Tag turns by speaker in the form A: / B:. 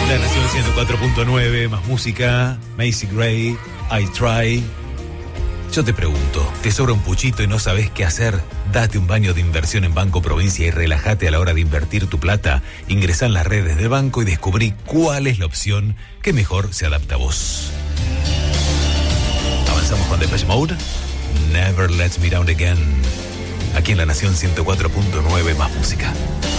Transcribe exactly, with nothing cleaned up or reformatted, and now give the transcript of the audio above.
A: La Nación ciento cuatro punto nueve, más música, Macy Gray, I Try. Yo te pregunto, ¿te sobra un puchito y no sabes qué hacer? Date un baño de inversión en Banco Provincia y relájate a la hora de invertir tu plata. Ingresá en las redes del banco y descubrí cuál es la opción que mejor se adapta a vos. Avanzamos con Depeche Mode. Never Let Me Down Again. Aquí en La Nación ciento cuatro punto nueve, más música.